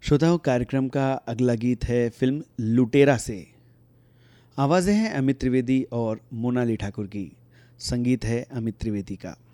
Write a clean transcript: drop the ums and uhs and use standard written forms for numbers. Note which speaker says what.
Speaker 1: श्रोताओं, कार्यक्रम का अगला गीत है फिल्म लुटेरा से। आवाज़ें हैं अमित त्रिवेदी और मोनाली ठाकुर की, संगीत है अमित त्रिवेदी का।